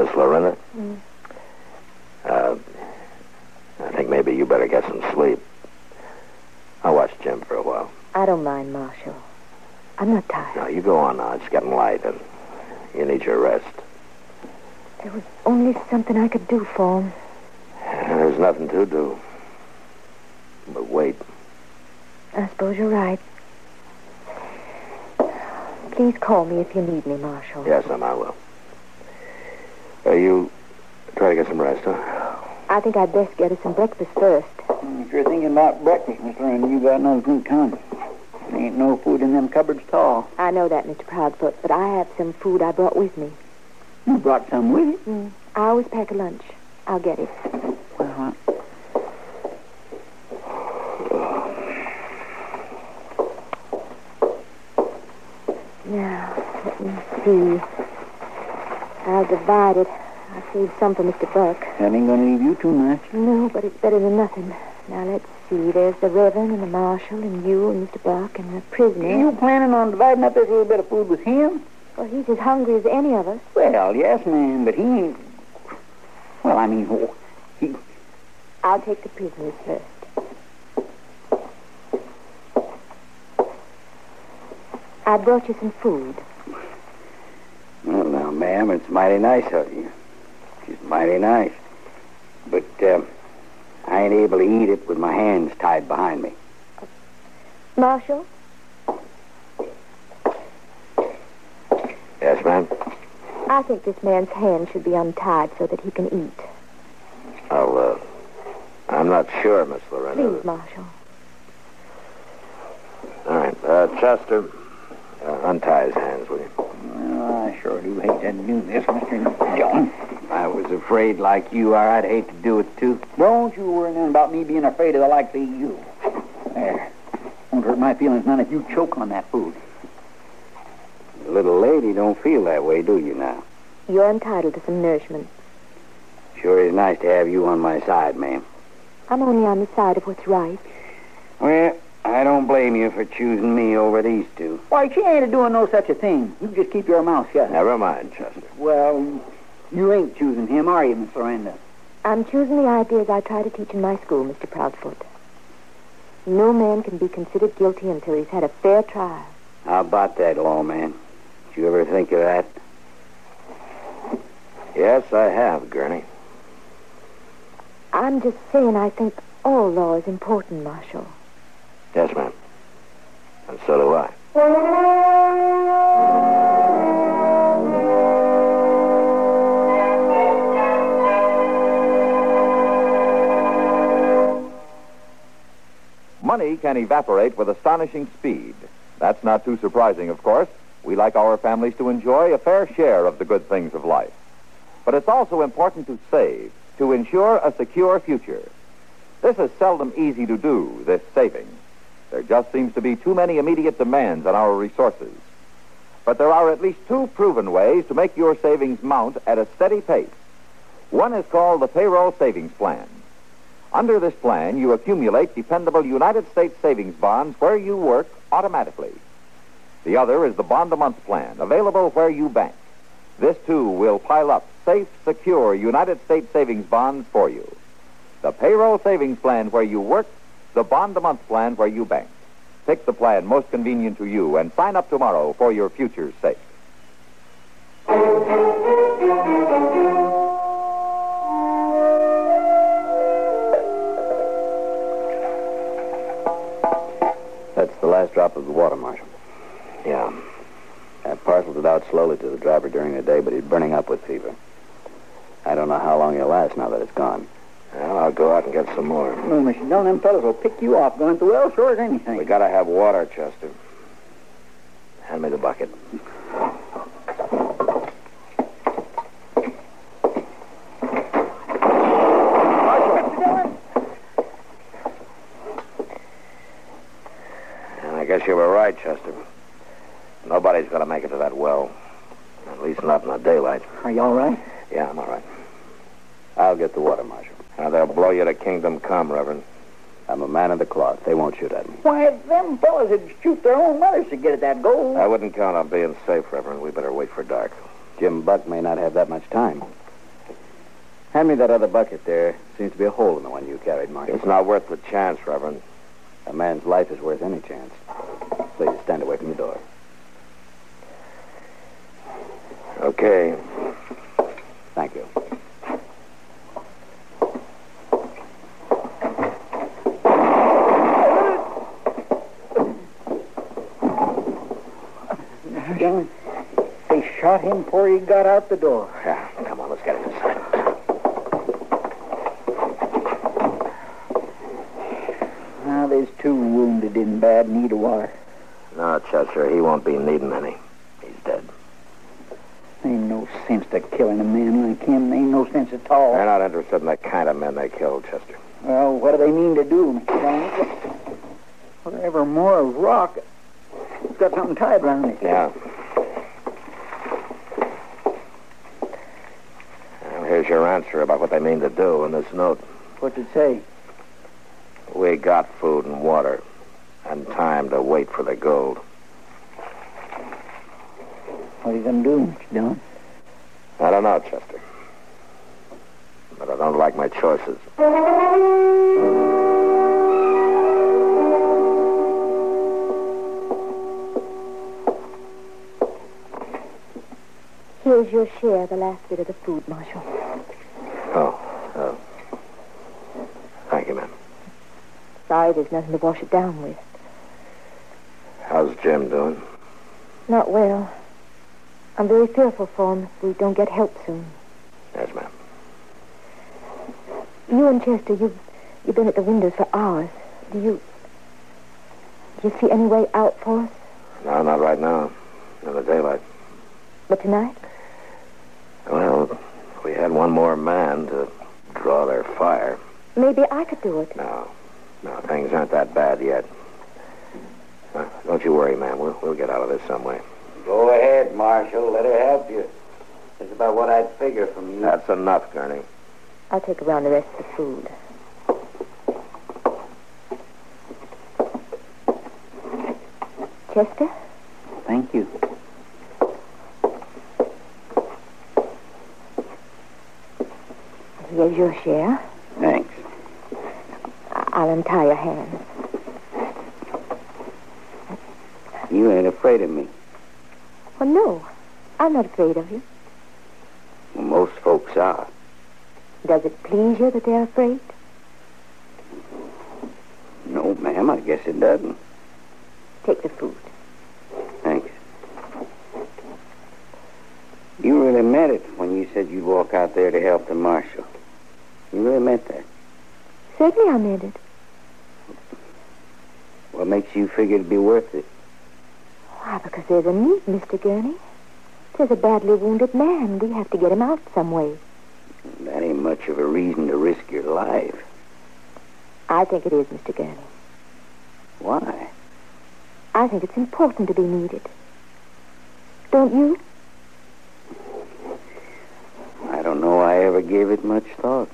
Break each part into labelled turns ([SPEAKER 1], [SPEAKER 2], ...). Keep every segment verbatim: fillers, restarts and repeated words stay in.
[SPEAKER 1] Miss Lorinda?
[SPEAKER 2] Mm.
[SPEAKER 1] Uh, I think maybe you better get some sleep. I'll watch Jim for a while.
[SPEAKER 2] I don't mind, Marshal. I'm not tired.
[SPEAKER 1] No, you go on now. It's getting light, and you need your rest.
[SPEAKER 2] There was only something I could do for him.
[SPEAKER 1] There's nothing to do. But wait.
[SPEAKER 2] I suppose you're right. Please call me if you need me, Marshal.
[SPEAKER 1] Yes, ma'am, I will. Uh, you try to get some rest, huh?
[SPEAKER 2] I think I'd best get us some breakfast first.
[SPEAKER 3] If you're thinking about breakfast, Miss Lorinda, you got another drink coming. There ain't no food in them cupboards at all.
[SPEAKER 2] I know that, Mister Proudfoot, but I have some food I brought with me.
[SPEAKER 3] You brought some with you?
[SPEAKER 2] Mm. I always pack a lunch. I'll get it.
[SPEAKER 3] Uh-huh.
[SPEAKER 2] Now, let me see. I'll divide it. I'll save some for Mister Buck.
[SPEAKER 3] That ain't gonna leave you too much.
[SPEAKER 2] No, but it's better than nothing. Now, let's see. There's the Reverend and the Marshal and you and Mister Buck and the prisoner.
[SPEAKER 3] Are you planning on dividing up this little bit of food with him?
[SPEAKER 2] Well, he's as hungry as any of us.
[SPEAKER 3] Well, yes, ma'am, but he ain't... Well, I mean, oh, he...
[SPEAKER 2] I'll take the prisoners first. I brought you some food.
[SPEAKER 3] Well, now, ma'am, it's mighty nice of you. It's mighty nice. But, uh, I ain't able to eat it with my hands tied behind me.
[SPEAKER 2] Marshal?
[SPEAKER 1] Yes, ma'am?
[SPEAKER 2] I think this man's hands should be untied so that he can eat.
[SPEAKER 1] I'll, uh... I'm not sure, Miss Lorinda.
[SPEAKER 2] Please, Marshal.
[SPEAKER 1] All right. Uh, Chester, uh, untie his hands, will you?
[SPEAKER 3] Well, I sure do hate to do this, Mister Dillon. I was afraid like you are. I'd hate to do it, too. Don't you worry none about me being afraid of the likes of you. There. Won't hurt my feelings none if you choke on that food. The little lady don't feel that way, do you now?
[SPEAKER 2] You're entitled to some nourishment.
[SPEAKER 3] Sure is nice to have you on my side, ma'am.
[SPEAKER 2] I'm only on the side of what's right.
[SPEAKER 3] Well, I don't blame you for choosing me over these two. Why, she ain't doing no such a thing. You just keep your mouth shut.
[SPEAKER 1] Never mind, Chester.
[SPEAKER 3] Well, you ain't choosing him, are you, Miss Lorinda?
[SPEAKER 2] I'm choosing the ideas I try to teach in my school, Mister Proudfoot. No man can be considered guilty until he's had a fair trial.
[SPEAKER 3] How about that, lawman? Did you ever think of that?
[SPEAKER 1] Yes, I have, Gurney.
[SPEAKER 2] I'm just saying I think all law is important, Marshal.
[SPEAKER 1] Yes, ma'am. And so do I.
[SPEAKER 4] Money can evaporate with astonishing speed. That's not too surprising, of course. We like our families to enjoy a fair share of the good things of life. But it's also important to save, to ensure a secure future. This is seldom easy to do, this saving. There just seems to be too many immediate demands on our resources. But there are at least two proven ways to make your savings mount at a steady pace. One is called the Payroll Savings Plan. Under this plan, you accumulate dependable United States savings bonds where you work automatically. The other is the Bond-a-Month Plan, available where you bank. This, too, will pile up safe, secure United States savings bonds for you. The Payroll Savings Plan where you work, the Bond-a-Month Plan where you bank. Pick the plan most convenient to you and sign up tomorrow for your future's sake.
[SPEAKER 3] That's the last drop of the water, Marshal.
[SPEAKER 1] Yeah.
[SPEAKER 3] I parceled it out slowly to the driver during the day, but he's burning up with fever. I don't know how long he'll last now that it's gone.
[SPEAKER 1] Well, I'll go out and get some more.
[SPEAKER 3] No, Mister Dillon, them fellas will pick you off going through well sure as anything.
[SPEAKER 1] We gotta have water, Chester. Hand me the bucket. And I guess you were right, Chester. Nobody's gonna make it to that well. At least not in the daylight.
[SPEAKER 3] Are you all right?
[SPEAKER 1] Yeah, I'm all right.
[SPEAKER 3] I'll get the water, Marshal.
[SPEAKER 1] Now, they'll blow you to kingdom come, Reverend.
[SPEAKER 3] I'm a man of the cloth. They won't shoot at me.
[SPEAKER 5] Why, them fellas would shoot their own mothers to get at that gold.
[SPEAKER 1] I wouldn't count on being safe, Reverend. We better wait for dark.
[SPEAKER 3] Jim Buck may not have that much time. Hand me that other bucket there. Seems to be a hole in the one you carried, Marshal.
[SPEAKER 1] It's not worth the chance, Reverend.
[SPEAKER 3] A man's life is worth any chance. Please, stand away from the door.
[SPEAKER 1] Okay.
[SPEAKER 3] Thank you.
[SPEAKER 5] Young, they shot him before he got out the door.
[SPEAKER 1] Yeah, come on, let's get him inside.
[SPEAKER 5] Now, there's two wounded in bad need of water.
[SPEAKER 1] No, Chester, he won't be needing any. He's dead.
[SPEAKER 5] Ain't no sense to killing a man like him. Ain't no sense at all.
[SPEAKER 1] They're not interested in the kind of men they killed, Chester.
[SPEAKER 5] Well, what do they mean to do, Mister Jones? Whatever more of rock, it's got something tied around it.
[SPEAKER 1] Yeah. Well, here's your answer about what they mean to do in this note.
[SPEAKER 5] What's it say?
[SPEAKER 1] We got food and water and time to wait for the gold.
[SPEAKER 5] What are you going to do, Mister Jones?
[SPEAKER 1] I don't know, Chester. But I don't like my choices.
[SPEAKER 2] Here's your share, the last bit of the food, Marshal.
[SPEAKER 1] Oh, oh. Thank you, ma'am.
[SPEAKER 2] Sorry there's nothing to wash it down with.
[SPEAKER 1] How's Jim doing?
[SPEAKER 2] Not well. I'm very fearful for him if we don't get help soon.
[SPEAKER 1] Yes, ma'am.
[SPEAKER 2] You and Chester, you've, you've been at the windows for hours. Do you... Do you see any way out for us?
[SPEAKER 1] No, not right now. In the daylight.
[SPEAKER 2] But tonight?
[SPEAKER 1] Well, we had one more man to draw their fire.
[SPEAKER 2] Maybe I could do it.
[SPEAKER 1] No. No, things aren't that bad yet. Uh, don't you worry, ma'am. We'll, we'll get out of this some way.
[SPEAKER 3] Go ahead, Marshal. Let her help you. That's about what I'd figure from you.
[SPEAKER 1] That's enough, Gurney.
[SPEAKER 2] I'll take around the rest of the food. Chester?
[SPEAKER 5] Thank you.
[SPEAKER 2] Here's your share.
[SPEAKER 3] Thanks.
[SPEAKER 2] I'll untie your hands.
[SPEAKER 3] You ain't afraid of me.
[SPEAKER 2] Well, no. I'm not afraid of you.
[SPEAKER 3] Well, most folks are.
[SPEAKER 2] Does it please you that they're afraid?
[SPEAKER 3] No, ma'am, I guess it doesn't.
[SPEAKER 2] Take the food.
[SPEAKER 3] Thanks. You really meant it when you said you'd walk out there to help the marshal. You really meant that.
[SPEAKER 2] Certainly I meant it.
[SPEAKER 3] What makes you figure it'd be worth it?
[SPEAKER 2] Why, because there's a need, Mister Gurney. There's a badly wounded man. We have to get him out some way.
[SPEAKER 3] That ain't much of a reason to risk your life.
[SPEAKER 2] I think it is, Mister Gurney.
[SPEAKER 3] Why?
[SPEAKER 2] I think it's important to be needed. Don't you?
[SPEAKER 3] I don't know I ever gave it much thought.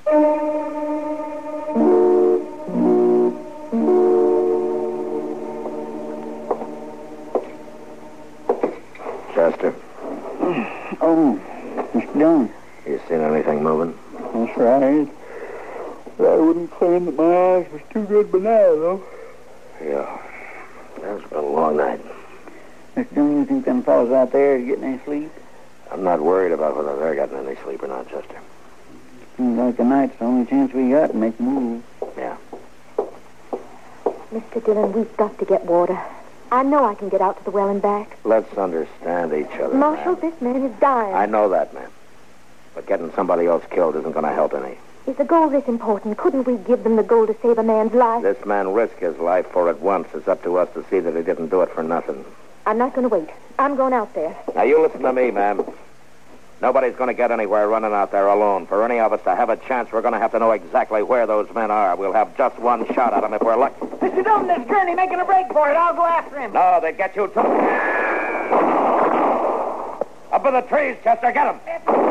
[SPEAKER 1] Chester,
[SPEAKER 5] Oh, Mister Jones.
[SPEAKER 1] you seen anything moving?
[SPEAKER 5] That's right. But I wouldn't claim that my eyes was too good by now, though.
[SPEAKER 1] Yeah. It's been a long night.
[SPEAKER 5] Mister Jones, you think them fellas out there are getting any sleep?
[SPEAKER 1] I'm not worried about whether they're getting any sleep or not, Chester.
[SPEAKER 5] Seems like the night's the only chance we got to make a move.
[SPEAKER 1] Yeah.
[SPEAKER 2] Mister Dillon, we've got to get water. I know I can get out to the well and back.
[SPEAKER 1] Let's understand each other,
[SPEAKER 2] Marshal,
[SPEAKER 1] ma'am.
[SPEAKER 2] this man is dying.
[SPEAKER 1] I know that, ma'am. But getting somebody else killed isn't going to help any.
[SPEAKER 2] Is the gold this important? Couldn't we give them the gold to save a man's life?
[SPEAKER 1] This man risked his life for it once. It's up to us to see that he didn't do it for nothing.
[SPEAKER 2] I'm not going to wait. I'm going out there.
[SPEAKER 1] Now, you listen to me, ma'am. Nobody's going to get anywhere running out there alone. For any of us to have a chance, we're going to have to know exactly where those men are. We'll have just one shot at them if we're lucky.
[SPEAKER 5] Mister Jones, this Gurney making a break for it. I'll go after him.
[SPEAKER 1] No, they get you too. Up in the trees, Chester. Get him.